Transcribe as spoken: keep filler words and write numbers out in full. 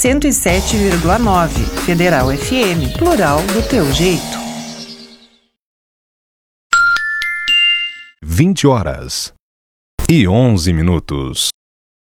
cento e sete vírgula nove. Federal F M, plural do teu jeito. vinte horas e onze minutos.